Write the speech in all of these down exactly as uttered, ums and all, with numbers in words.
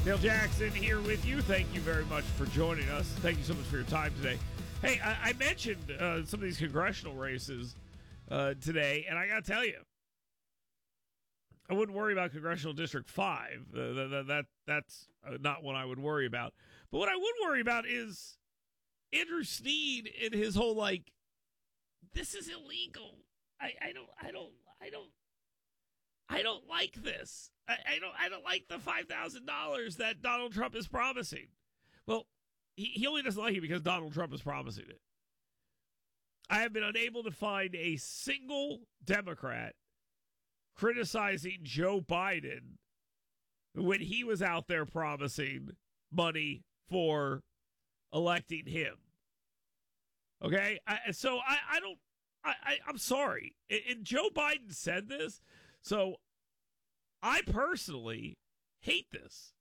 Dale Jackson here with you. Thank you very much for joining us. Thank you so much for your time today. Hey, I, I mentioned uh, some of these congressional races uh, today, and I got to tell you, I wouldn't worry about Congressional District five. Uh, that, that That's not what I would worry about. But what I would worry about is Andrew Snead and his whole, like, this is illegal. I, I don't, I don't, I don't, I don't like this. I, I don't, I don't like the five thousand dollars that Donald Trump is promising. Well, he, he only doesn't like it because Donald Trump is promising it. I have been unable to find a single Democrat criticizing Joe Biden when he was out there promising money for electing him. Okay? I, so I, I don't, I, I, I'm sorry. And, and Joe Biden said this, so I personally hate this.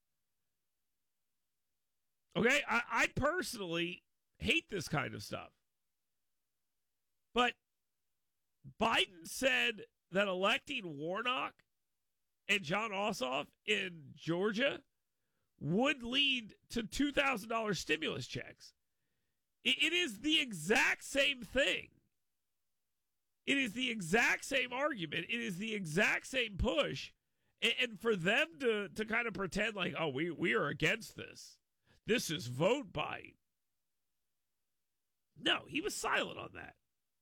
Okay? I, I personally hate this kind of stuff. But Biden said that electing Warnock and John Ossoff in Georgia would lead to two thousand dollars stimulus checks. It, it is the exact same thing. It is the exact same argument. It is the exact same push. And, and for them to, to kind of pretend like, oh, we, we are against this. This is vote buying. No, he was silent on that.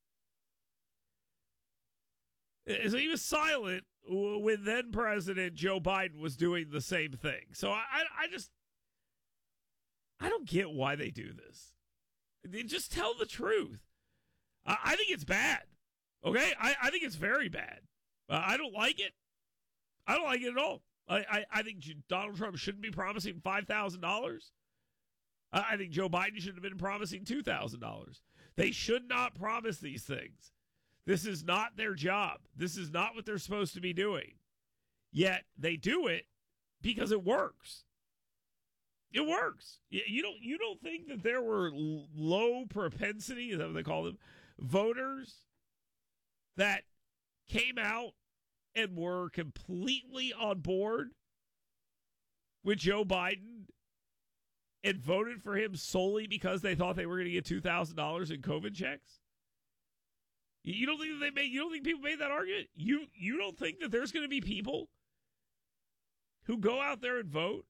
So he was silent when then President Joe Biden was doing the same thing. So I, I just, I don't get why they do this. They just tell the truth. I, I think it's bad. Okay, I, I think it's very bad. Uh, I don't like it. I don't like it at all. I, I, I think Donald Trump shouldn't be promising five thousand dollars. I, I think Joe Biden should have been promising two thousand dollars. They should not promise these things. This is not their job. This is not what they're supposed to be doing. Yet they do it because it works. It works. You don't you don't think that there were low propensity, is that what they call them, voters that came out and were completely on board with Joe Biden and voted for him solely because they thought they were going to get two thousand dollars in COVID checks? You don't think that they made? You don't think people made that argument? You you don't think that there's going to be people who go out there and vote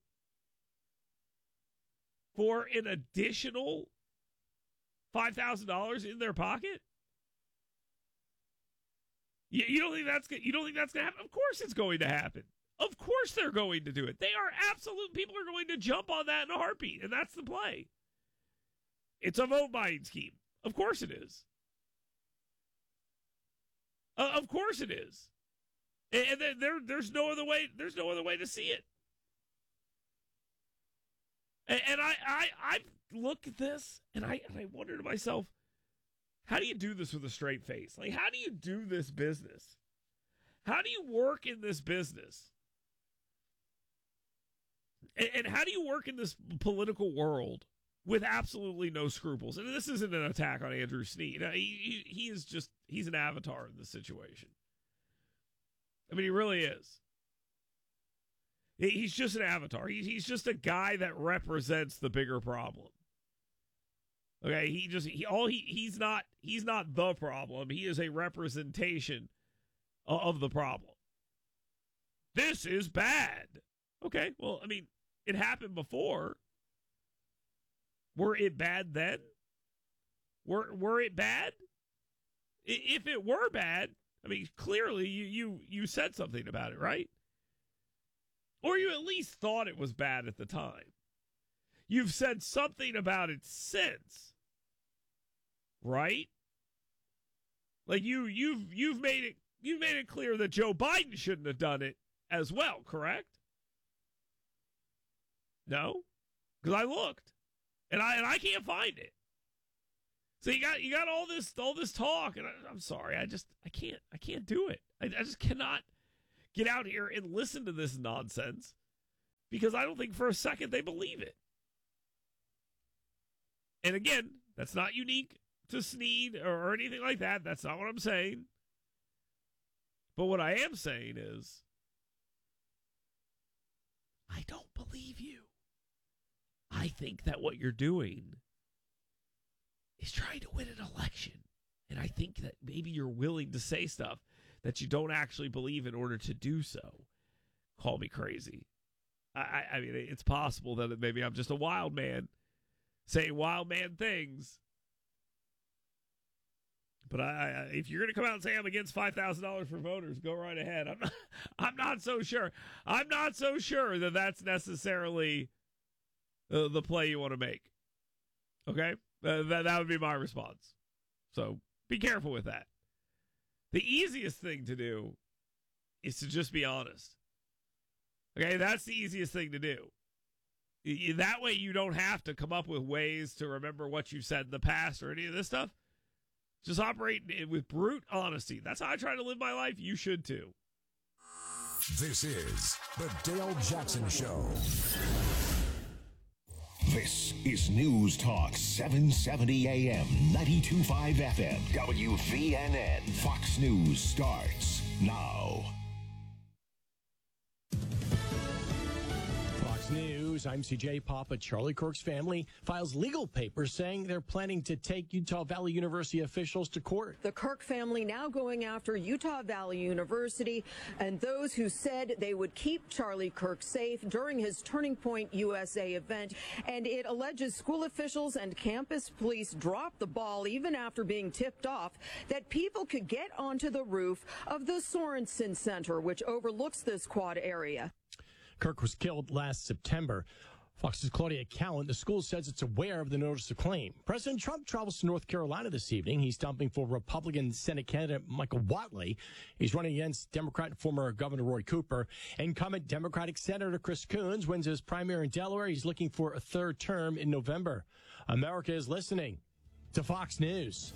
for an additional five thousand dollars in their pocket? You, you don't think that's you don't think that's going to happen? Of course, it's going to happen. Of course, they're going to do it. They are absolute. People are going to jump on that in a heartbeat, and that's the play. It's a vote buying scheme. Of course, it is. Uh, of course it is, and, and there, there's no other way. There's no other way to see it. And, and I, I, I look at this, and I, and I wonder to myself, how do you do this with a straight face? Like, how do you do this business? How do you work in this business? And, and how do you work in this political world with absolutely no scruples? And this isn't an attack on Andrew Snead. He, he, he is just, he's an avatar in this situation. I mean, he really is. He's just an avatar. He, he's just a guy that represents the bigger problem. Okay, he just, he, all he, he's not, he's not the problem. He is a representation of the problem. This is bad. Okay, well, I mean, it happened before. Were it bad then? Were were it bad? If it were bad, I mean, clearly you, you, you said something about it, right? Or you at least thought it was bad at the time. You've said something about it since, right? Like you you've you've made it you've made it clear that Joe Biden shouldn't have done it as well, correct? No? Because I looked. And I and I can't find it. So you got you got all this all this talk, and I, I'm sorry, I just I can't I can't do it. I, I just cannot get out here and listen to this nonsense because I don't think for a second they believe it. And again, that's not unique to Snead or, or anything like that. That's not what I'm saying. But what I am saying is I don't believe you. I think that what you're doing is trying to win an election. And I think that maybe you're willing to say stuff that you don't actually believe in order to do so. Call me crazy. I, I mean, it's possible that maybe I'm just a wild man saying wild man things. But I, I, if you're going to come out and say I'm against five thousand dollars for voters, go right ahead. I'm not, I'm not so sure. I'm not so sure that that's necessarily uh, the play you want to make. Okay? Uh, that, that would be my response. So be careful with that. The easiest thing to do is to just be honest. Okay? That's the easiest thing to do. That way you don't have to come up with ways to remember what you said in the past or any of this stuff. Just operate with brute honesty. That's how I try to live my life. You should too. This is the Dale Jackson Show. This is News Talk seven seventy A M, ninety-two point five F M, W V N N. Fox News starts now. News. I'm C J Papa. Charlie Kirk's family files legal papers saying they're planning to take Utah Valley University officials to court. The Kirk family now going after Utah Valley University and those who said they would keep Charlie Kirk safe during his Turning Point U S A event. And it alleges school officials and campus police dropped the ball even after being tipped off that people could get onto the roof of the Sorensen Center, which overlooks this quad area. Kirk was killed last September. Fox's Claudia Cowan, the school says it's aware of the notice of claim. President Trump travels to North Carolina this evening. He's stumping for Republican Senate candidate Michael Whatley. He's running against Democrat and former Governor Roy Cooper. Incumbent Democratic Senator Chris Coons wins his primary in Delaware. He's looking for a third term in November. America is listening to Fox News.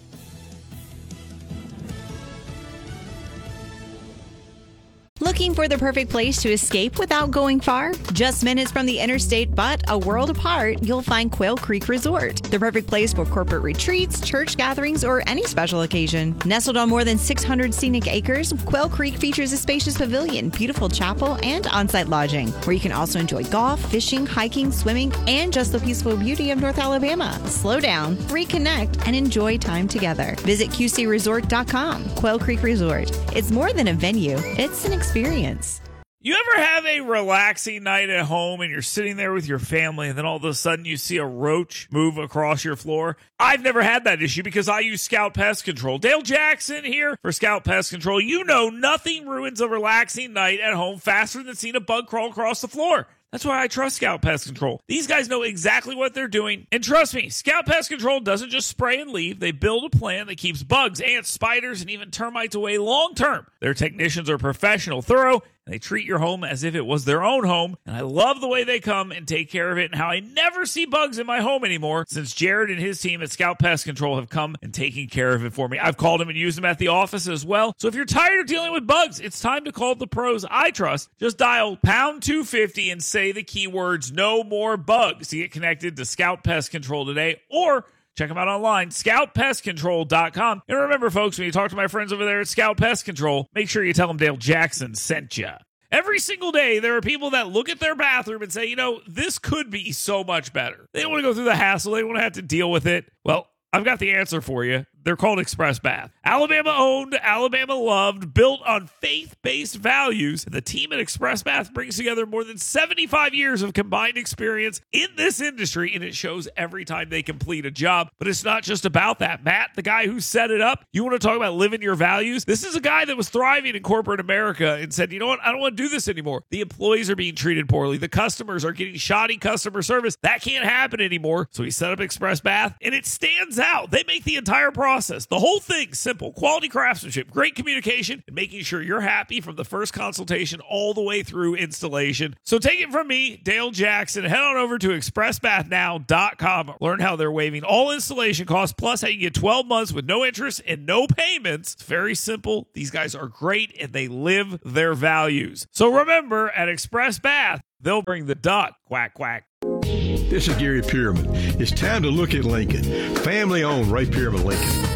Looking for the perfect place to escape without going far? Just minutes from the interstate, but a world apart, you'll find Quail Creek Resort. The perfect place for corporate retreats, church gatherings, or any special occasion. Nestled on more than six hundred scenic acres, Quail Creek features a spacious pavilion, beautiful chapel, and on-site lodging, where you can also enjoy golf, fishing, hiking, swimming, and just the peaceful beauty of North Alabama. Slow down, reconnect, and enjoy time together. Visit Q C resort dot com. Quail Creek Resort. It's more than a venue. It's an experience. Experience. You ever have a relaxing night at home and you're sitting there with your family and then all of a sudden you see a roach move across your floor? I've never had that issue because I use Scout Pest Control. Dale Jackson here for Scout Pest Control. You know nothing ruins a relaxing night at home faster than seeing a bug crawl across the floor. That's why I trust Scout Pest Control. These guys know exactly what they're doing. And trust me, Scout Pest Control doesn't just spray and leave. They build a plan that keeps bugs, ants, spiders, and even termites away long term. Their technicians are professional, thorough, and they treat your home as if it was their own home. And I love the way they come and take care of it and how I never see bugs in my home anymore since Jared and his team at Scout Pest Control have come and taken care of it for me. I've called them and used them at the office as well. So if you're tired of dealing with bugs, it's time to call the pros I trust. Just dial pound two fifty and say the keywords no more bugs to get connected to Scout Pest Control today, or check them out online, scout pest control dot com. And remember, folks, when you talk to my friends over there at Scout Pest Control, make sure you tell them Dale Jackson sent you. Every single day, there are people that look at their bathroom and say, you know, this could be so much better. They don't want to go through the hassle. They don't want to have to deal with it. Well, I've got the answer for you. They're called Express Bath. Alabama-owned, Alabama-loved, built on faith-based values. The team at Express Bath brings together more than seventy-five years of combined experience in this industry, and it shows every time they complete a job. But it's not just about that. Matt, the guy who set it up, you want to talk about living your values? This is a guy that was thriving in corporate America and said, you know what, I don't want to do this anymore. The employees are being treated poorly. The customers are getting shoddy customer service. That can't happen anymore. So he set up Express Bath, and it stands out. They make the entire process. The whole thing simple, quality craftsmanship, great communication, and making sure you're happy from the first consultation all the way through installation. So take it from me, Dale Jackson. Head on over to express bath now dot com. Learn how they're waiving all installation costs, plus how you get twelve months with no interest and no payments. It's very simple. These guys are great, and they live their values. So remember, at Express Bath, they'll bring the duck. Quack, quack. This is Gary Pyramid. It's time to look at Lincoln. Family owned Ray Pyramid Lincoln.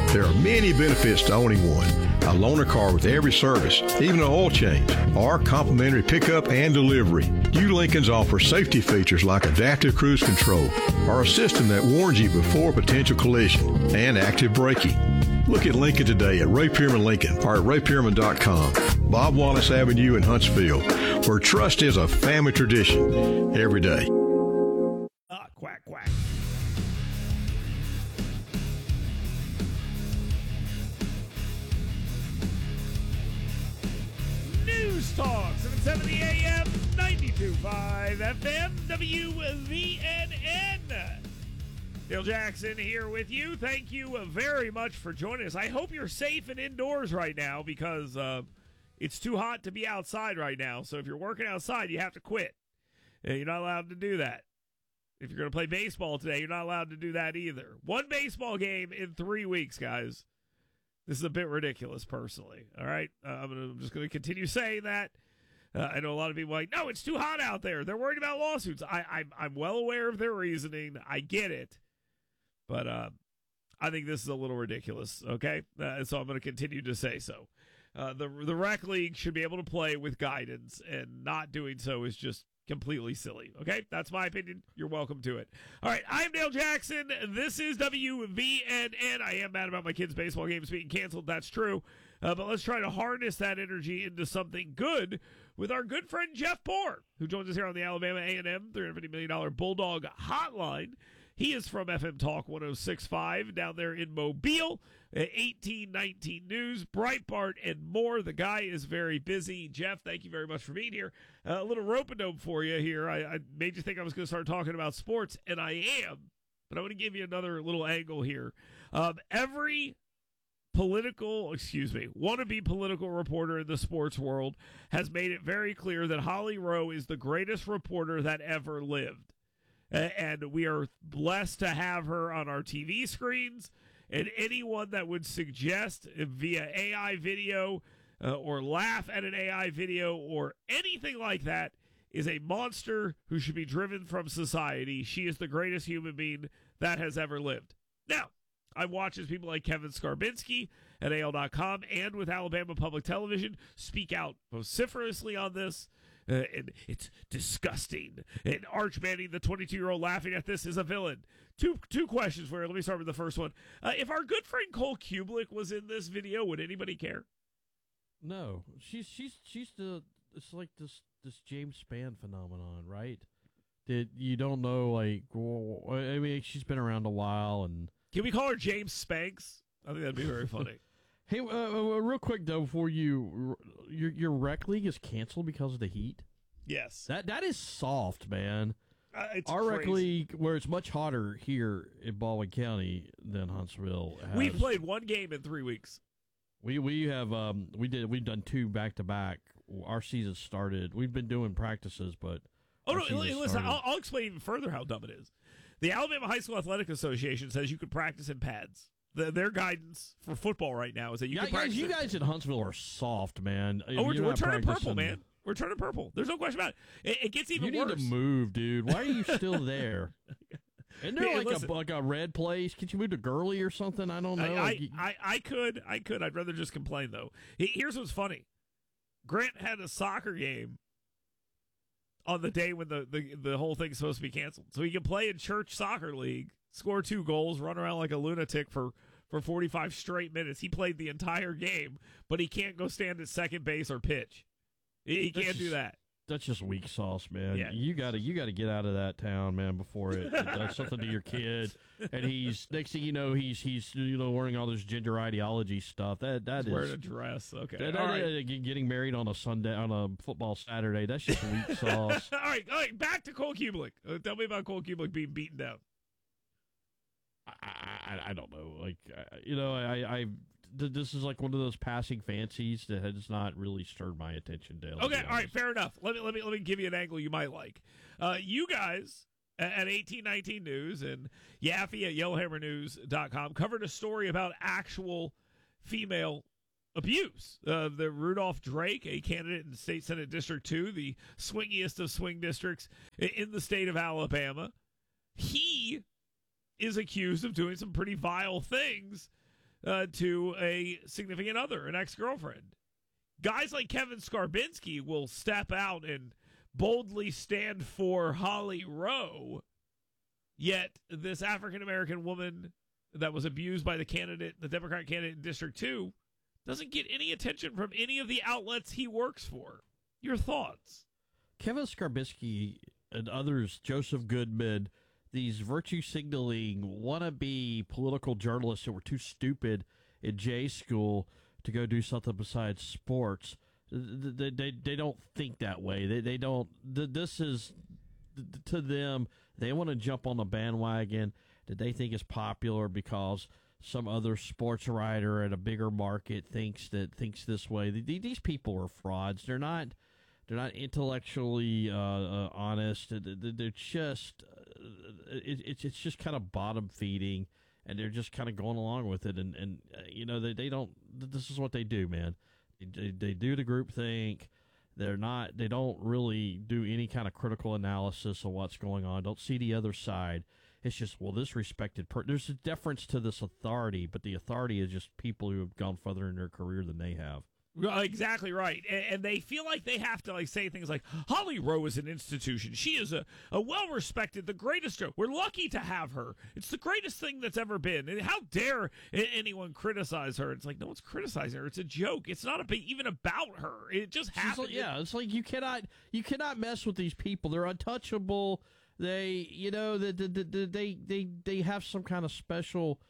There are many benefits to owning one. A loaner car with every service, even an oil change, or complimentary pickup and delivery. You Lincolns offer safety features like adaptive cruise control, or a system that warns you before potential collision, and active braking. Look at Lincoln today at Ray Pearman Lincoln or at ray pearman dot com. Bob Wallace Avenue in Huntsville, where trust is a family tradition every day. Ah, quack, quack. News Talk, seven seventy A M, ninety-two point five F M, W V N N. Dale Jackson here with you. Thank you very much for joining us. I hope you're safe and indoors right now because uh, it's too hot to be outside right now. So if you're working outside, you have to quit. Uh, You're not allowed to do that. If you're going to play baseball today, you're not allowed to do that either. One baseball game in three weeks, guys. This is a bit ridiculous, personally. All right? Uh, I'm, gonna, I'm just going to continue saying that. Uh, I know a lot of people are like, no, it's too hot out there. They're worried about lawsuits. I, I'm, I'm well aware of their reasoning. I get it. But uh, I think this is a little ridiculous, okay? Uh, so I'm going to continue to say so. Uh, the the rec league should be able to play with guidance, and not doing so is just completely silly, okay? That's my opinion. You're welcome to it. All right, I'm Dale Jackson. This is W V N N. I am mad about my kids' baseball games being canceled. That's true. Uh, but let's try to harness that energy into something good with our good friend Jeff Poor, who joins us here on the Alabama A and M three hundred fifty million dollars Bulldog Hotline. He is from F M Talk one oh six point five down there in Mobile, eighteen nineteen News, Breitbart, and more. The guy is very busy. Jeff, thank you very much for being here. Uh, a little rope-a-dope for you here. I, I made you think I was going to start talking about sports, and I am. But I want to give you another little angle here. Um, every political, excuse me, wannabe political reporter in the sports world has made it very clear that Holly Rowe is the greatest reporter that ever lived. And we are blessed to have her on our T V screens. And anyone that would suggest via A I video uh, or laugh at an A I video or anything like that is a monster who should be driven from society. She is the greatest human being that has ever lived. Now, I've watched as people like Kevin Skarbinski at A L dot com and with Alabama Public Television speak out vociferously on this. Uh, and it's disgusting. And Arch Manning, the twenty-two-year-old laughing at this, is a villain. Two two questions for you. Let me start with the first one. Uh, if our good friend Cole Kubelik was in this video, would anybody care? No. She's she's she's the it's like this this James Spann phenomenon, right? That you don't know, like, well, I mean, she's been around a while, and can we call her James Spanks? I think that'd be very funny. Hey, uh, uh, real quick though, before you, your your rec league is canceled because of the heat. Yes, that that is soft, man. Uh, it's Our crazy. rec league, where it's much hotter here in Baldwin County than Huntsville. Has, We've played one game in three weeks. We we have um we did we've done two back to back. Our season started. We've been doing practices, but oh no, listen, I'll, I'll explain even further how dumb it is. The Alabama High School Athletic Association says you could practice in pads. The, their guidance for football right now is that you yeah, can practice. Guys, you guys in Huntsville are soft, man. Oh, we're, we're turning purple, man. We're turning purple. There's no question about it. It, it gets even you worse. You need to move, dude. Why are you still there? Isn't there hey, like listen, a like a red place? Could you move to Gurley or something? I don't know. I, like, I, I, I could. I could. I'd rather just complain, though. Here's what's funny. Grant had a soccer game on the day when the, the, the whole thing's supposed to be canceled. So he can play in church soccer league, score two goals, run around like a lunatic for, for forty-five straight minutes. He played the entire game, but he can't go stand at second base or pitch. He, he can't just, do that. That's just weak sauce, man. Yeah. You gotta you gotta get out of that town, man, before it, it does something to your kid. And he's next thing you know, he's he's you know learning all this gender ideology stuff. That that he's is wearing a dress. Okay. That, all that, right. Getting married on a Sunday on a football Saturday. That's just weak sauce. all right, all right. Back to Cole Kubelik. Uh, tell me about Cole Kubelik being beaten down. I I, I don't know. Like uh, you know, I I. This is like one of those passing fancies that has not really stirred my attention, Dale. Okay, all right, fair enough. Let me let me let me give you an angle you might like. Uh, you guys at eighteen nineteen News and Yaffe at yellowhammer news dot com covered a story about actual female abuse. Uh, the Rudolph Drake, a candidate in State Senate District two, the swingiest of swing districts in the state of Alabama, he is accused of doing some pretty vile things uh, to a significant other, an ex-girlfriend. Guys like Kevin Skarbinski will step out and boldly stand for Holly Rowe, yet this African-American woman that was abused by the candidate, the Democrat candidate in District two, doesn't get any attention from any of the outlets he works for. Your thoughts? Kevin Skarbinski and others, Joseph Goodman, these virtue-signaling, wannabe political journalists who were too stupid in J school to go do something besides sports, they, they, they don't think that way. They, they don't. This is, to them, they want to jump on the bandwagon that they think is popular because some other sports writer at a bigger market thinks that thinks this way. These people are frauds. They're not. They're not intellectually uh, uh, honest. They're just. Uh, it, it's it's just kind of bottom feeding, and they're just kind of going along with it. And and uh, you know they they don't. This is what they do, man. They, they do the group think. They're not. They don't really do any kind of critical analysis of what's going on. Don't see the other side. It's just, well, this respected person. There's a deference to this authority, but the authority is just people who have gone further in their career than they have. Exactly right. And they feel like they have to like say things like, Holly Rowe is an institution. She is a, a well-respected, the greatest. We're lucky to have her. It's the greatest thing that's ever been. And how dare anyone criticize her? It's like, no one's criticizing her. It's a joke. It's not a, even about her. It just happens. Like, yeah, it's like you cannot you cannot mess with these people. They're untouchable. They, you know, they, they, they, they, they have some kind of special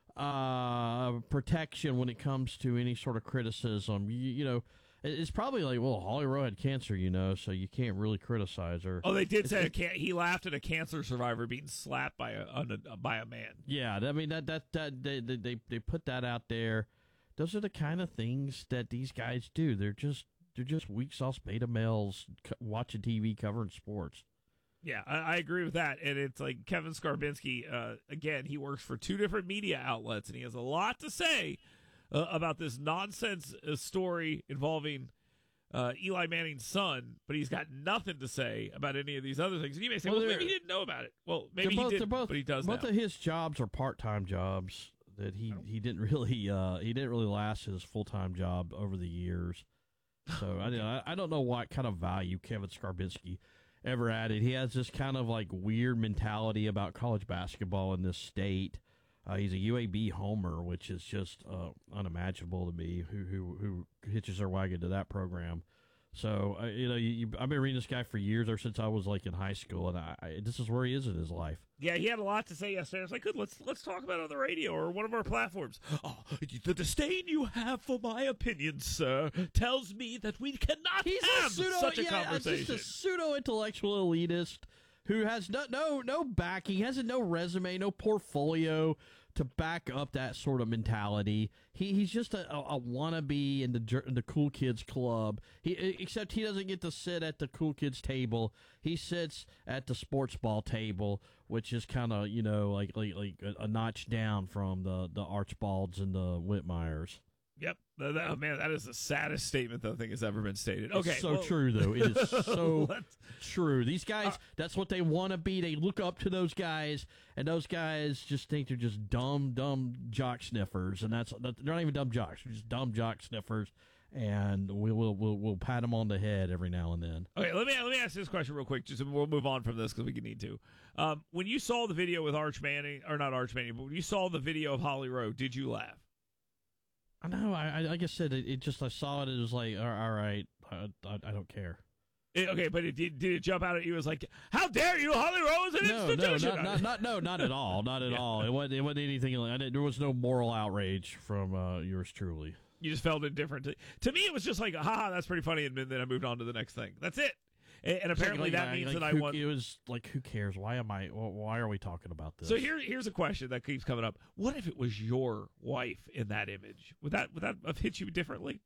uh, protection when it comes to any sort of criticism. You, you know, it's probably like, well, Holly Rowe had cancer, you know, so you can't really criticize her. Oh, they did say a can- he laughed at a cancer survivor being slapped by a, a by a man. Yeah, I mean that that that they they they put that out there. Those are the kind of things that these guys do. They're just they're just weak sauce beta males watching T V covering sports. Yeah, I, I agree with that. And it's like Kevin Skarbinski, uh, again, he works for two different media outlets, and he has a lot to say uh, about this nonsense uh, story involving uh, Eli Manning's son, but he's got nothing to say about any of these other things. And you may say, well, well maybe he didn't know about it. Well, maybe both, he didn't, both, but he does Both now. of his jobs are part-time jobs that he, he didn't really uh, he didn't really last his full-time job over the years. So I, I don't know what kind of value Kevin Skarbinski ever added. He has this kind of like weird mentality about college basketball in this state. Uh, he's a U A B homer, which is just uh, unimaginable to me. Who who who hitches their wagon to that program? So uh, you know, you, you, I've been reading this guy for years, or since I was like in high school, and I, I, this is where he is in his life. Yeah, he had a lot to say yesterday. I was like, good, let's let's talk about it on the radio or one of our platforms. Oh, the disdain you have for my opinions, sir, tells me that we cannot He's have a pseudo, such a yeah, conversation. Just a pseudo-intellectual elitist who has no no no backing, has no resume, no portfolio to back up that sort of mentality. He he's just a, a, a wannabe in the in the cool kids club. He except he doesn't get to sit at the cool kids table. He sits at the sports ball table, which is kind of, you know, like like like a, a notch down from the the Archbalds and the Whitmires. Yep. That, that, man, that is the saddest statement that I think has ever been stated. Okay, it's so well, true, though. It is so true. These guys, uh, that's what they want to be. They look up to those guys, and those guys just think they're just dumb, dumb jock sniffers. And that's they're not even dumb jocks. They're just dumb jock sniffers. And we will we'll, we'll pat them on the head every now and then. Okay, let me let me ask this question real quick. Just we'll move on from this because we can need to. Um, when you saw the video with Arch Manning, or not Arch Manning, but when you saw the video of Holly Rowe, did you laugh? I know. I, I like I said, it, it just I saw it. It was like, all, all right, I, I, I don't care. It, okay, but it, did, did it jump out at you? It was like, how dare you, Holly Rowe is an no, institution? No, not, not, not, no, not at all. Not at yeah. all. It wasn't, it wasn't anything like that. There was no moral outrage from uh, yours truly. You just felt indifferent. To, to me, it was just like, haha, that's pretty funny, and then I moved on to the next thing. That's it. And, and apparently like, that like, means like, that who, I want. It was like, who cares? Why am I? Why are we talking about this? So here, here's a question that keeps coming up. What if it was your wife in that image? Would that would that have hit you differently?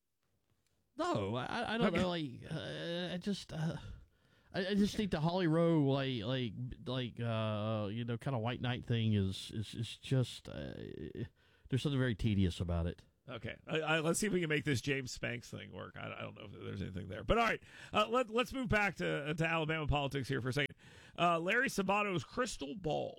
No, I, I don't okay. know. Like, uh, I just, uh, I, I just think the Holly Rowe, like, like, like, uh, you know, kind of white knight thing is is is just. Uh, there's something very tedious about it. Okay, I, I, let's see if we can make this James Spanks thing work. I, I don't know if there's anything there, but all right, uh, let, let's move back to to Alabama politics here for a second. Uh, Larry Sabato's crystal ball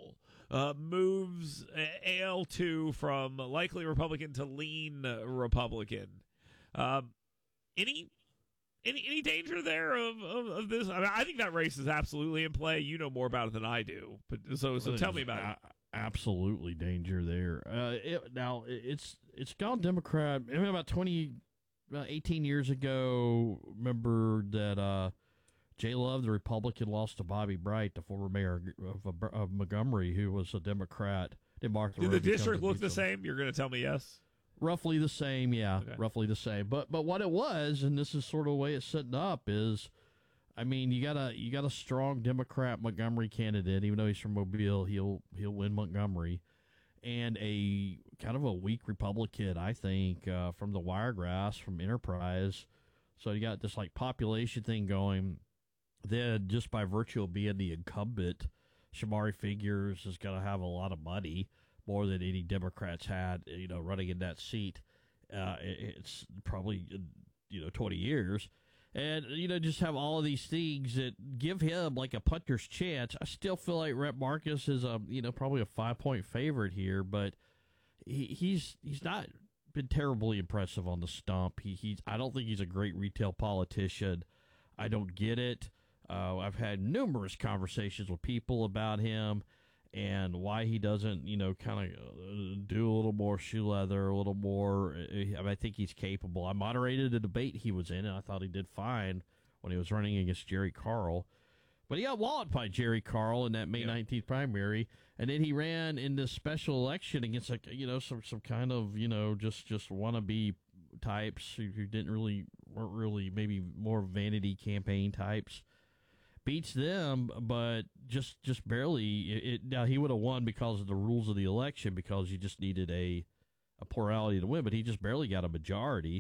uh, moves A L two from likely Republican to lean Republican. Um, any any any danger there of, of, of this? I mean, I think that race is absolutely in play. You know more about it than I do, but so so tell me about it. Absolutely danger there. Uh, it, now it's it's gone Democrat. I mean, about twenty, about eighteen years ago. Remember that uh, Jay Love, the Republican, lost to Bobby Bright, the former mayor of, of Montgomery, who was a Democrat. Did Mark Did the district look the same? You're going to tell me yes. Roughly the same, yeah. Okay. Roughly the same. But but what it was, and this is sort of the way it's setting up, is. I mean, you got a you got a strong Democrat Montgomery candidate, even though he's from Mobile, he'll he'll win Montgomery, and a kind of a weak Republican, I think, uh, from the Wiregrass, from Enterprise. So you got this like population thing going. Then just by virtue of being the incumbent, Shamari Figures is going to have a lot of money, more than any Democrats had, you know, running in that seat. Uh, it, it's probably you know twenty years. And, you know, just have all of these things that give him like a puncher's chance. I still feel like Rep Marcus is, a, you know, probably a five-point favorite here, but he, he's he's not been terribly impressive on the stump. He he's I don't think he's a great retail politician. I don't get it. Uh, I've had numerous conversations with people about him and why he doesn't, you know, kind of do a little more shoe leather, a little more. I, mean, I think he's capable. I moderated a debate he was in, and I thought he did fine when he was running against Jerry Carl. But he got walloped by Jerry Carl in that May nineteenth primary, and then he ran in this special election against, like, you know, some some kind of, you know, just just wannabe types who, who didn't really weren't really maybe more vanity campaign types. Beats them, but just just barely. It, it, now, he would have won because of the rules of the election, because you just needed a a plurality to win, but he just barely got a majority.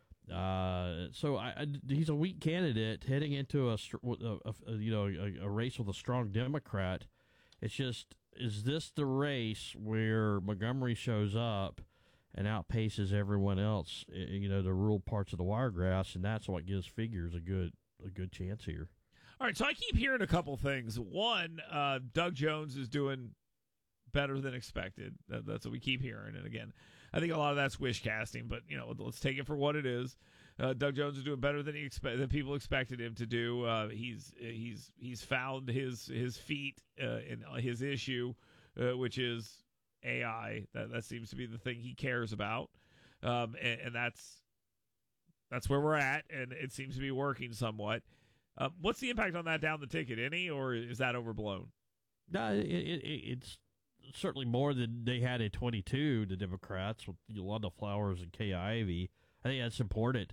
Uh, so I, I, he's a weak candidate heading into a, a, a you know a, a race with a strong Democrat. It's just, is this the race where Montgomery shows up and outpaces everyone else? You know, the rural parts of the Wiregrass, and that's what gives Figures a good a good chance here. All right, so I keep hearing a couple things. One, uh, Doug Jones is doing better than expected. That, that's what we keep hearing. And again, I think a lot of that's wish casting, but you know, let's take it for what it is. Uh, Doug Jones is doing better than he expect than people expected him to do. Uh, he's he's he's found his his feet uh, in his issue, uh, which is A I. That that seems to be the thing he cares about, um, and, and that's that's where we're at, and it seems to be working somewhat. Uh, what's the impact on that down the ticket? Any, or is that overblown? No, it, it, it's certainly more than they had in twenty-two, the Democrats, with Yolanda Flowers and Kay Ivey. I think that's important.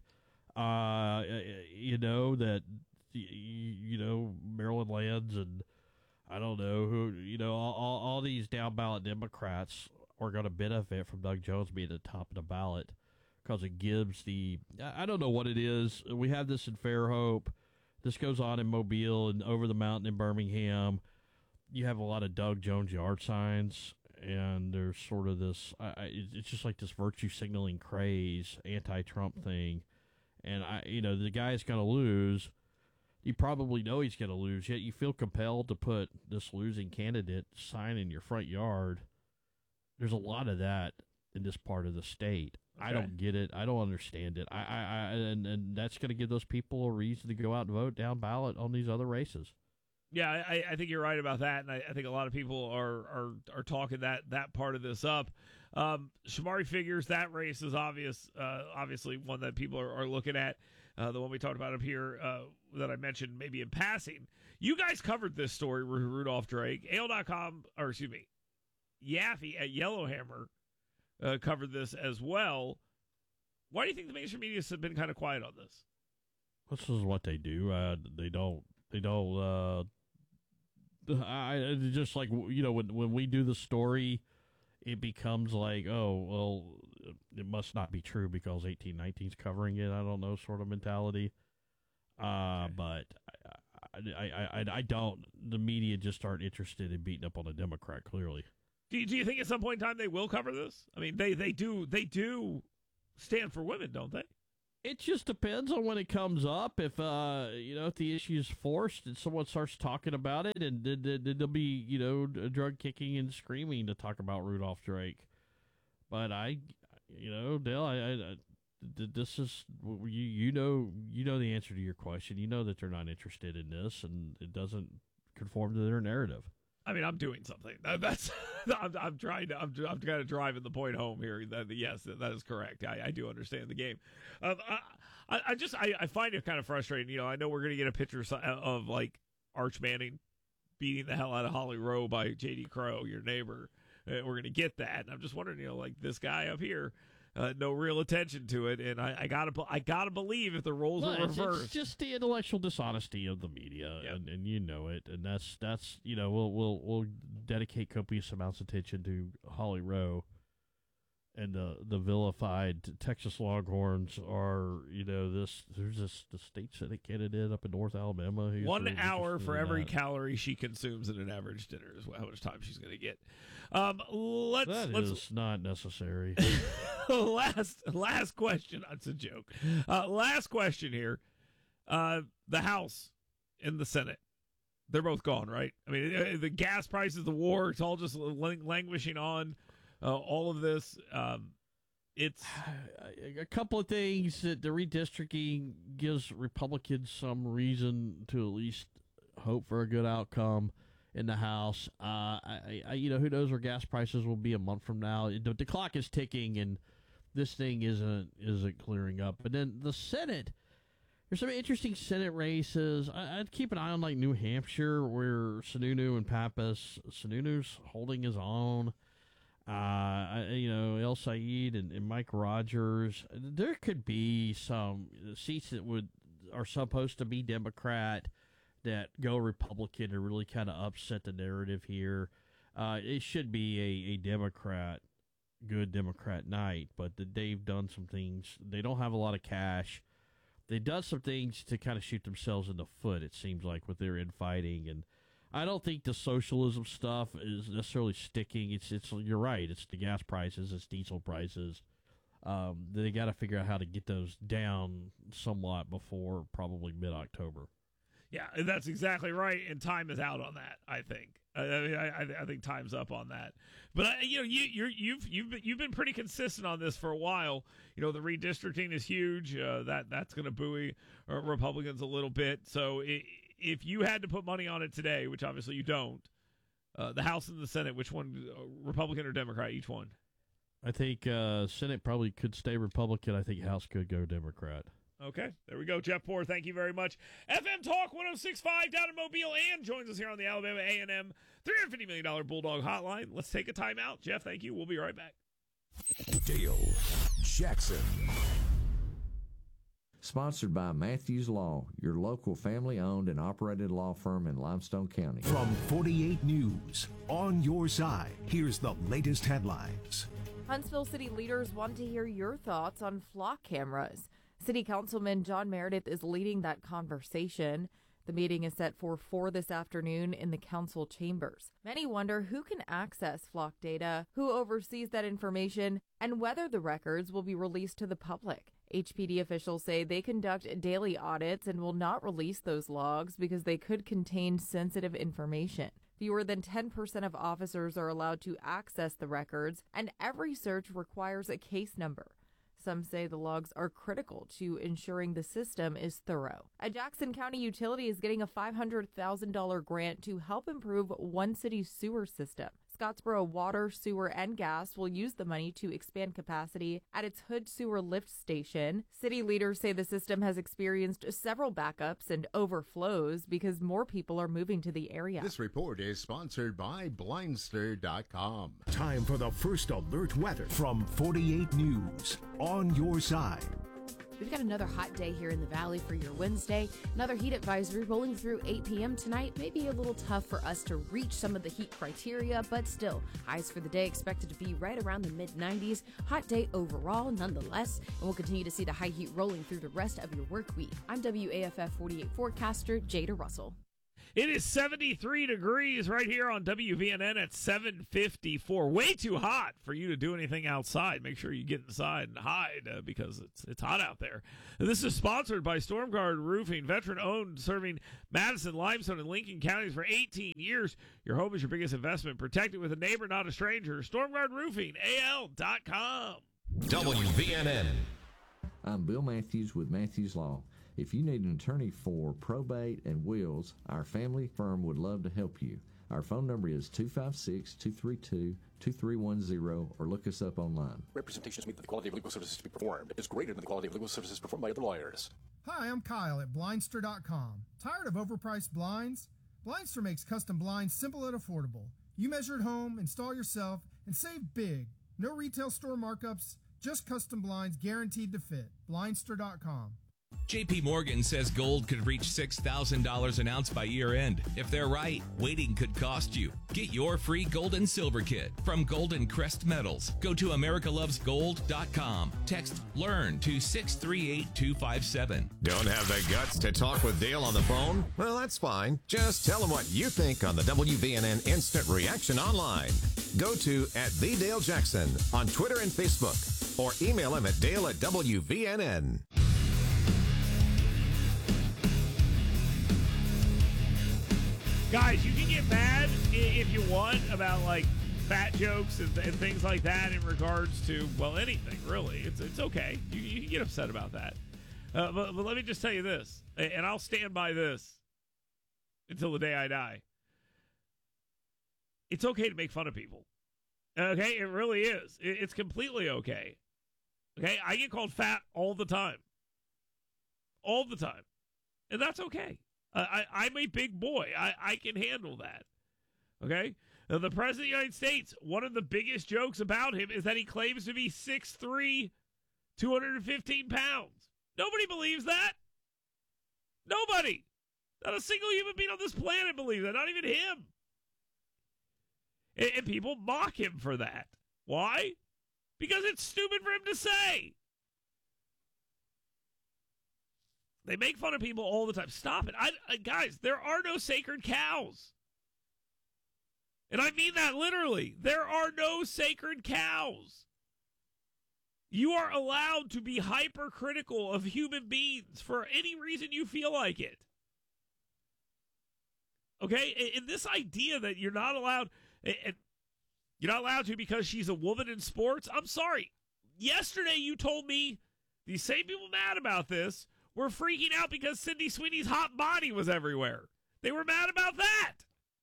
Uh, you know, that, you know, Maryland Lands and I don't know who, you know, all, all, all these down ballot Democrats are going to benefit from Doug Jones being at the top of the ballot, because it gives the, I don't know what it is. We have this in Fairhope. This goes on in Mobile and over the mountain in Birmingham. You have a lot of Doug Jones yard signs, and there's sort of this, I, I, it's just like this virtue signaling craze, anti-Trump thing. And, I, you know, the guy's going to lose. You probably know he's going to lose, yet you feel compelled to put this losing candidate sign in your front yard. There's a lot of that in this part of the state. Okay. I don't get it. I don't understand it. I, I, I and, and that's going to give those people a reason to go out and vote down ballot on these other races. Yeah, I, I think you're right about that, and I, I think a lot of people are are, are talking that, that part of this up. Um, Shamari Figures, that race is obvious, uh, obviously one that people are, are looking at. Uh, the one we talked about up here uh, that I mentioned maybe in passing. You guys covered this story with Rudolph Drake. A O dot com, or excuse me, Yaffe at Yellowhammer uh, covered this as well. Why do you think the mainstream media has been kind of quiet on this? This is what they do. Uh, they don't. They don't. Uh, I just like, you know, when when we do the story, it becomes like, oh well, it must not be true because eighteen nineteen's covering it. I don't know, sort of mentality. Uh, okay. But I, I, I, I don't. The media just aren't interested in beating up on a Democrat. Clearly. Do you, do you think at some point in time they will cover this? I mean, they, they do they do stand for women, don't they? It just depends on when it comes up. If uh, you know, if the issue is forced and someone starts talking about it, and then there'll be, you know, drug kicking and screaming to talk about Rudolph Drake. But I, you know, Dale, I, I, I this is you. You know, you know the answer to your question. You know that they're not interested in this, and it doesn't conform to their narrative. I mean, I'm doing something. That's I'm, I'm trying to. I'm, I'm kind of driving the point home here. That yes, that is correct. I, I do understand the game. Um, I, I just I, I find it kind of frustrating. You know, I know we're going to get a picture of like Arch Manning beating the hell out of Holly Rowe by J D Crowe, your neighbor. Uh, we're going to get that. And I'm just wondering, you know, like this guy up here. Uh, no real attention to it, and I, I gotta, I gotta believe if the roles well, are it's, reversed, it's just the intellectual dishonesty of the media, yep. and, and you know it, and that's that's you know we'll we'll we'll dedicate copious amounts of attention to Holly Rowe, and the the vilified Texas Longhorns are you know this there's this the state senate candidate up in North Alabama. Who's One really hour for every that. calorie she consumes in an average dinner is how much time she's going to get. Um, let's That let's is not necessary. last last question. That's a joke. Uh, last question here. Uh, the House and the Senate, they're both gone, right? I mean, the gas prices, the war, it's all just languishing on. Uh, all of this, um, it's a couple of things that the redistricting gives Republicans some reason to at least hope for a good outcome in the House. Uh, I, I, you know, who knows where gas prices will be a month from now? The, the clock is ticking, and this thing isn't isn't clearing up. But then the Senate, there's some interesting Senate races. I, I'd keep an eye on like New Hampshire, where Sununu and Pappas. Sununu's holding his own. Uh, I, you know, El Said and, and Mike Rogers. There could be some seats that would are supposed to be Democrat that go Republican to really kind of upset the narrative here. Uh, it should be a, a Democrat, good Democrat night, but the, they've done some things. They don't have a lot of cash. They've done some things to kind of shoot themselves in the foot, it seems like, with their infighting. And I don't think the socialism stuff is necessarily sticking. It's, it's you're right. It's the gas prices. It's diesel prices. Um, they got to figure out how to get those down somewhat before probably mid-October. Yeah, that's exactly right, and time is out on that. I think. I, mean, I, I think time's up on that. But I, you know, you you're, you've you've been, you've been pretty consistent on this for a while. You know, the redistricting is huge. Uh, that that's going to buoy uh, Republicans a little bit. So it, if you had to put money on it today, which obviously you don't, uh, the House and the Senate, which one, uh, Republican or Democrat, each one? I think uh, Senate probably could stay Republican. I think House could go Democrat. Okay, there we go. Jeff Poor, thank you very much. F M Talk one oh six point five down in Mobile, and joins us here on the Alabama A and M three hundred fifty million dollars Bulldog Hotline. Let's take a timeout. Jeff, thank you. We'll be right back. Dale Jackson. Sponsored by Matthews Law, your local family-owned and operated law firm in Limestone County. From forty-eight News, on your side, here's the latest headlines. Huntsville City leaders want to hear your thoughts on flock cameras. City Councilman John Meredith is leading that conversation. The meeting is set for four this afternoon in the council chambers. Many wonder who can access flock data, who oversees that information, and whether the records will be released to the public. H P D officials say they conduct daily audits and will not release those logs because they could contain sensitive information. Fewer than ten percent of officers are allowed to access the records, and every search requires a case number. Some say the logs are critical to ensuring the system is thorough. A Jackson County utility is getting a five hundred thousand dollars grant to help improve one city's sewer system. Scottsboro Water, Sewer, and Gas will use the money to expand capacity at its Hood Sewer Lift Station. City leaders say the system has experienced several backups and overflows because more people are moving to the area. This report is sponsored by Blindster dot com. Time for the first alert weather from forty-eight News, on your side. We've got another hot day here in the valley for your Wednesday. Another heat advisory rolling through eight p.m. tonight. Maybe a little tough for us to reach some of the heat criteria, but still, highs for the day expected to be right around the mid nineties. Hot day overall, nonetheless, and we'll continue to see the high heat rolling through the rest of your work week. I'm W A F F forty-eight forecaster Jada Russell. It is seventy-three degrees right here on W V N N at seven fifty-four. Way too hot for you to do anything outside. Make sure you get inside and hide uh, because it's it's hot out there. And this is sponsored by Stormguard Roofing, veteran-owned, serving Madison, Limestone, and Lincoln counties for eighteen years. Your home is your biggest investment. Protect it with a neighbor, not a stranger. Stormguard Roofing, A L dot com. W V N N. I'm Bill Matthews with Matthews Law. If you need an attorney for probate and wills, our family firm would love to help you. Our phone number is two five six, two three two, two three one zero or look us up online. Representations mean that the quality of legal services to be performed is greater than the quality of legal services performed by other lawyers. Hi, I'm Kyle at Blindster dot com. Tired of overpriced blinds? Blindster makes custom blinds simple and affordable. You measure at home, install yourself, and save big. No retail store markups, just custom blinds guaranteed to fit. Blindster dot com. J P Morgan says gold could reach six thousand dollars an ounce by year end. If they're right, waiting could cost you. Get your free gold and silver kit from Golden Crest Metals. Go to America Loves Gold dot com. Text LEARN to six three eight two five seven. Don't have the guts to talk with Dale on the phone? Well, that's fine. Just tell him what you think on the W V N N Instant Reaction online. Go to at the Dale Jackson on Twitter and Facebook or email him at Dale at W V N N. Guys, you can get mad if you want about, like, fat jokes and, and things like that in regards to, well, anything, really. It's it's okay. You, you can get upset about that. Uh, but, but let me just tell you this, and I'll stand by this until the day I die. It's okay to make fun of people. Okay? It really is. It, it's completely okay. Okay? I get called fat all the time. All the time. And that's okay. Uh, I, I'm a big boy. I, I can handle that. Okay? Now, the President of the United States, one of the biggest jokes about him is that he claims to be six three, two hundred fifteen pounds. Nobody believes that. Nobody. Not a single human being on this planet believes that. Not even him. And, and people mock him for that. Why? Because it's stupid for him to say. They make fun of people all the time. Stop it. I, I, guys, there are no sacred cows. And I mean that literally. There are no sacred cows. You are allowed to be hypercritical of human beings for any reason you feel like it. Okay? And, and this idea that you're not allowed, and you're not allowed to because she's a woman in sports, I'm sorry. Yesterday you told me these same people mad about this were freaking out because Sydney Sweeney's hot body was everywhere. They were mad about that.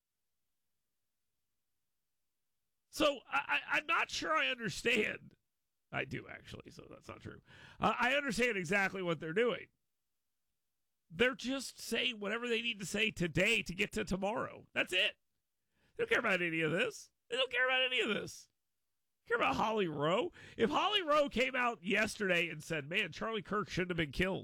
So I, I'm not sure I understand. I do, actually, so that's not true. Uh, I understand exactly what they're doing. They're just saying whatever they need to say today to get to tomorrow. That's it. They don't care about any of this. They don't care about any of this. They care about Holly Rowe. If Holly Rowe came out yesterday and said, man, Charlie Kirk shouldn't have been killed,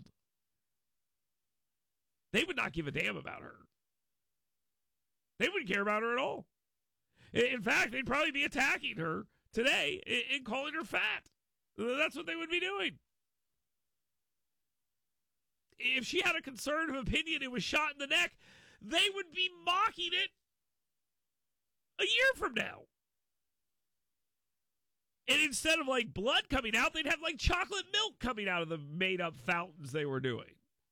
they would not give a damn about her. They wouldn't care about her at all. In fact, they'd probably be attacking her today and calling her fat. That's what they would be doing. If she had a conservative opinion and was shot in the neck, they would be mocking it a year from now. And instead of like blood coming out, they'd have like chocolate milk coming out of the made-up fountains they were doing.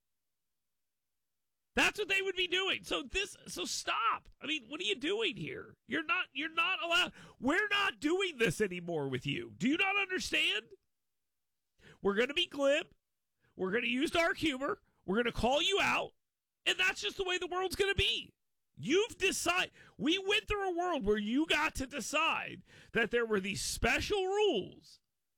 That's what they would be doing. So this, so stop. I mean, what are you doing here? You're not, you're not allowed. We're not doing this anymore with you. Do you not understand? We're going to be glib. We're going to use dark humor. We're going to call you out. And that's just the way the world's going to be. You've decided. We went through a world where you got to decide that there were these special rules.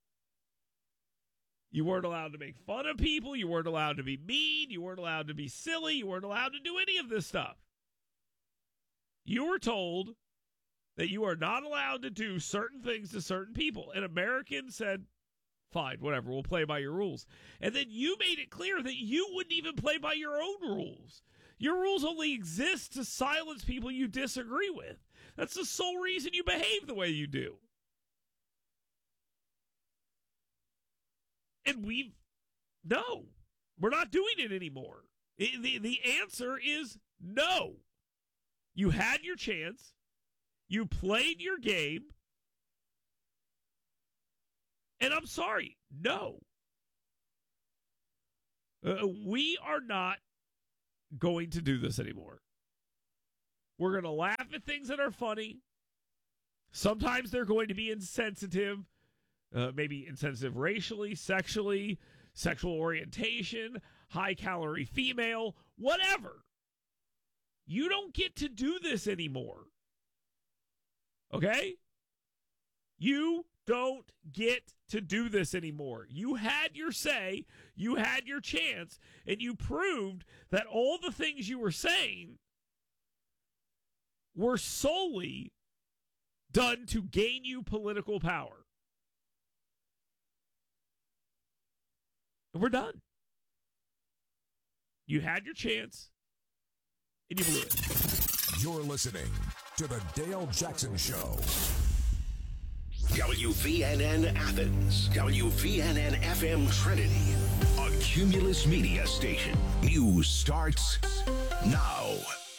You weren't allowed to make fun of people. You weren't allowed to be mean. You weren't allowed to be silly. You weren't allowed to do any of this stuff. You were told that you are not allowed to do certain things to certain people. And Americans said, fine, whatever, we'll play by your rules. And then you made it clear that you wouldn't even play by your own rules. Your rules only exist to silence people you disagree with. That's the sole reason you behave the way you do. And we've, no, we're not doing it anymore. The, the, the answer is no. You had your chance. You played your game. And I'm sorry, no. Uh, we are not going to do this anymore. We're going to laugh at things that are funny. Sometimes they're going to be insensitive, uh, maybe insensitive racially, sexually, sexual orientation, high-calorie female, whatever. You don't get to do this anymore. Okay? You don't get to do this anymore. You had your say, you had your chance, and you proved that all the things you were saying were solely done to gain you political power. And we're done. You had your chance, and you blew it. You're listening to The Dale Jackson Show. W V N N Athens, W V N N F M Trinity, a Cumulus Media station. News starts now.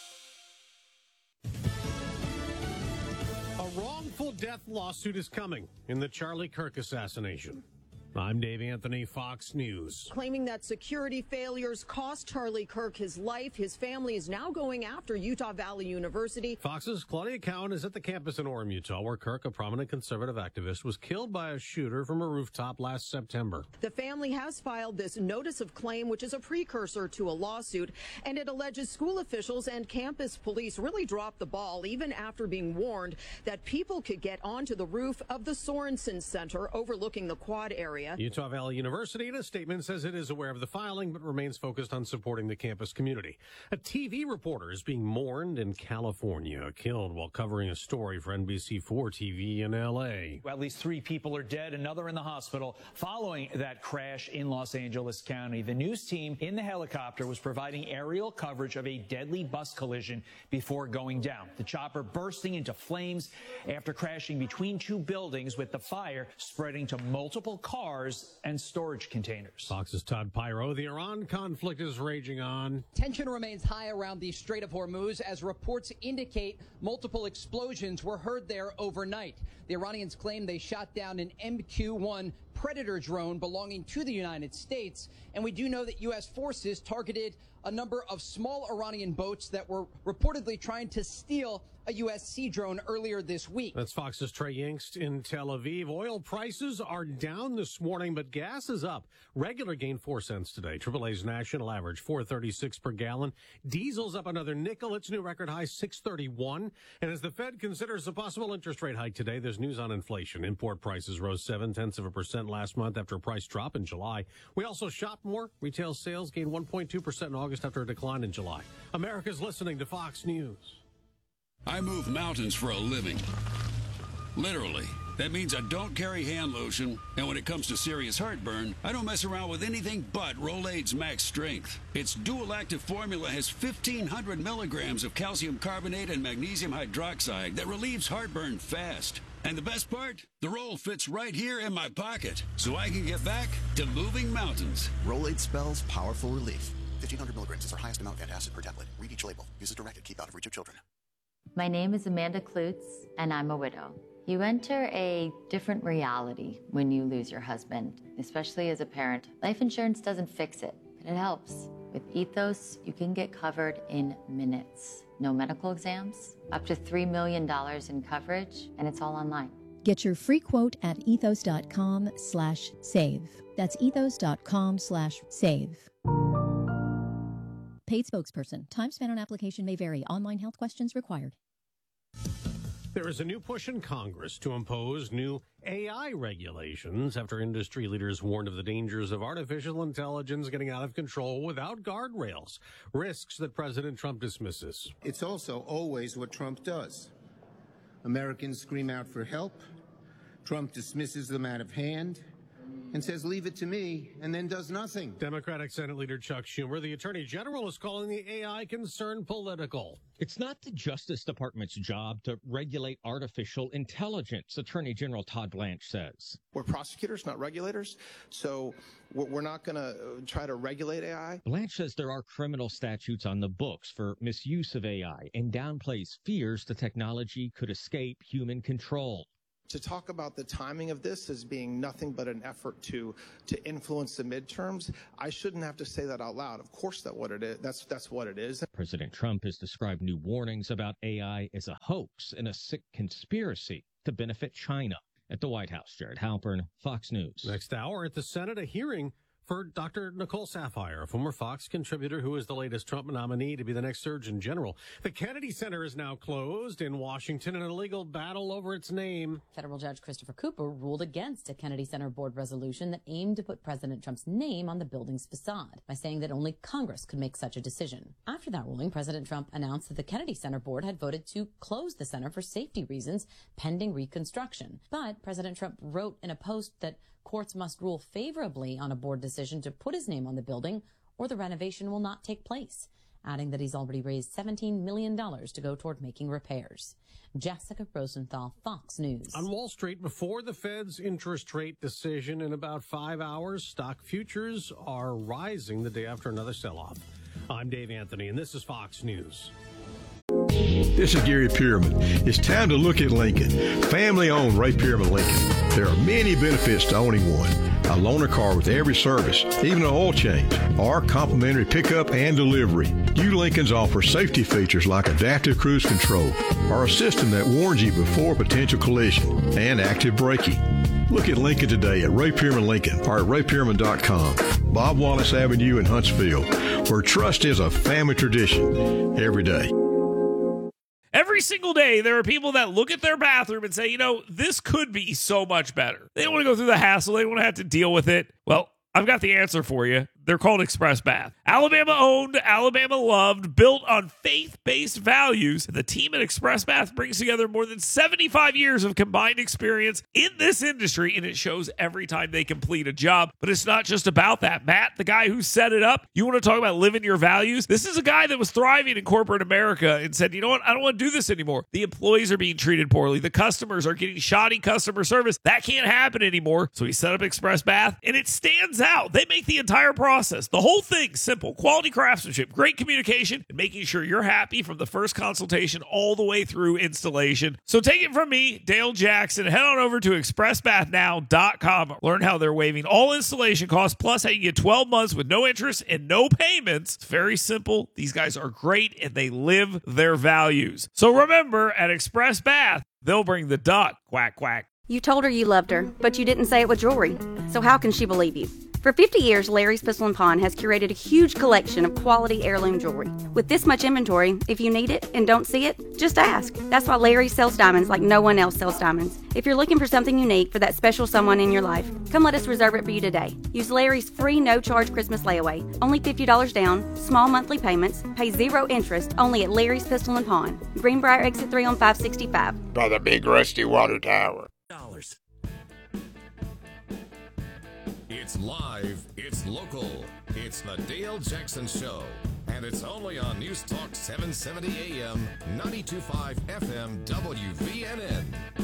A wrongful death lawsuit is coming in the Charlie Kirk assassination. I'm Dave Anthony, Fox News. Claiming that security failures cost Charlie Kirk his life. His family is now going after Utah Valley University. Fox's Claudia Cowan is at the campus in Orem, Utah, where Kirk, a prominent conservative activist, was killed by a shooter from a rooftop last September. The family has filed this notice of claim, which is a precursor to a lawsuit, and it alleges school officials and campus police really dropped the ball even after being warned that people could get onto the roof of the Sorensen Center overlooking the quad area. Utah Valley University, in a statement, says it is aware of the filing but remains focused on supporting the campus community. A T V reporter is being mourned in California, killed while covering a story for N B C four T V in L A. At least three people are dead, another in the hospital following that crash in Los Angeles County. The news team in the helicopter was providing aerial coverage of a deadly bus collision before going down. The chopper bursting into flames after crashing between two buildings, with the fire spreading to multiple cars and storage containers. Fox's Todd Pyro. The Iran conflict is raging on. Tension remains high around the Strait of Hormuz as reports indicate multiple explosions were heard there overnight. The Iranians claim they shot down an M Q one Predator drone belonging to the United States, and we do know that U S forces targeted a number of small Iranian boats that were reportedly trying to steal a U S Sea drone earlier this week. That's Fox's Trey Yingst in Tel Aviv. Oil prices are down this morning, but gas is up. Regular gained four cents today. triple A's national average four thirty-six per gallon. Diesel's up another nickel. Its new record high six thirty-one. And as the Fed considers a possible interest rate hike today, there's news on inflation. Import prices rose seven tenths of a percent last month after a price drop in July. We also shopped more. Retail sales gained one point two percent in August after a decline in July. America's listening to Fox News. I move mountains for a living. Literally. That means I don't carry hand lotion, and when it comes to serious heartburn, I don't mess around with anything but Rolaids Max Strength. Its dual-active formula has fifteen hundred milligrams of calcium carbonate and magnesium hydroxide that relieves heartburn fast. And the best part? The roll fits right here in my pocket, so I can get back to moving mountains. Rolaids spells powerful relief. fifteen hundred milligrams is our highest amount of antacid per tablet. Read each label. Use as directed. Keep out of reach of children. My name is Amanda Klutz, and I'm a widow. You enter a different reality when you lose your husband, especially as a parent. Life insurance doesn't fix it, but it helps. With Ethos, you can get covered in minutes. No medical exams, up to three million dollars in coverage, and it's all online. Get your free quote at ethos.com slash save. That's ethos.com slash save. Paid spokesperson. Time spent on application may vary. Online health questions required. There is a new push in Congress to impose new A I regulations after industry leaders warned of the dangers of artificial intelligence getting out of control without guardrails, risks that President Trump dismisses. It's also always what Trump does. Americans scream out for help. Trump dismisses them out of hand. and says, leave it to me, and then does nothing. Democratic Senate Leader Chuck Schumer, the Attorney General, is calling the A I concern political. It's not the Justice Department's job to regulate artificial intelligence, Attorney General Todd Blanche says. We're prosecutors, not regulators, so we're not going to try to regulate A I. Blanche says there are criminal statutes on the books for misuse of A I and downplays fears the technology could escape human control. To talk about the timing of this as being nothing but an effort to to influence the midterms, I shouldn't have to say that out loud. Of course, that's what it is. That's that's what it is. President Trump has described new warnings about A I as a hoax and a sick conspiracy to benefit China. At the White House, Jared Halpern, Fox News. Next hour at the Senate, a hearing for Doctor Nicole Saphier, a former Fox contributor who is the latest Trump nominee to be the next Surgeon General. The Kennedy Center is now closed in Washington in a legal battle over its name. Federal Judge Christopher Cooper ruled against a Kennedy Center board resolution that aimed to put President Trump's name on the building's facade by saying that only Congress could make such a decision. After that ruling, President Trump announced that the Kennedy Center board had voted to close the center for safety reasons pending reconstruction. But President Trump wrote in a post that courts must rule favorably on a board decision to put his name on the building or the renovation will not take place, adding that he's already raised seventeen million dollars to go toward making repairs. Jessica Rosenthal, Fox News. On Wall Street, before the Fed's interest rate decision in about five hours, stock futures are rising the day after another sell-off. I'm Dave Anthony, and this is Fox News. This is Gary Pierman. It's time to look at Lincoln. Family-owned Ray Pierman Lincoln. There are many benefits to owning one. A loaner car with every service, even an oil change, or complimentary pickup and delivery. You Lincolns offer safety features like adaptive cruise control, or a system that warns you before potential collision, and active braking. Look at Lincoln today at Ray Pierman Lincoln or at ray pierman dot com. Bob Wallace Avenue in Huntsville, where trust is a family tradition every day. Every single day, there are people that look at their bathroom and say, you know, this could be so much better. They don't want to go through the hassle. They don't want to have to deal with it. Well, I've got the answer for you. They're called Express Bath. Alabama-owned, Alabama-loved, built on faith-based values. The team at Express Bath brings together more than seventy-five years of combined experience in this industry, and it shows every time they complete a job. But it's not just about that. Matt, the guy who set it up, you want to talk about living your values? This is a guy that was thriving in corporate America and said, you know what? I don't want to do this anymore. The employees are being treated poorly. The customers are getting shoddy customer service. That can't happen anymore. So he set up Express Bath, and it stands out. They make the entire process. The whole thing simple, quality craftsmanship, great communication, and making sure you're happy from the first consultation all the way through installation. So take it from me, Dale Jackson. Head on over to express bath now dot com. Learn how they're waiving all installation costs, plus how you get twelve months with no interest and no payments. It's very simple. These guys are great, and they live their values. So remember, at Express Bath, they'll bring the duck. Quack, quack. You told her you loved her, but you didn't say it with jewelry. So how can she believe you? For fifty years, Larry's Pistol and Pawn has curated a huge collection of quality heirloom jewelry. With this much inventory, if you need it and don't see it, just ask. That's why Larry sells diamonds like no one else sells diamonds. If you're looking for something unique for that special someone in your life, come let us reserve it for you today. Use Larry's free no-charge Christmas layaway. Only fifty dollars down, small monthly payments, pay zero interest, only at Larry's Pistol and Pawn. Greenbrier Exit three on five sixty-five. By the big rusty water tower. Dollars. It's live, it's local, it's the Dale Jackson Show, and it's only on News Talk seven seventy A M, ninety-two point five F M, W V N N.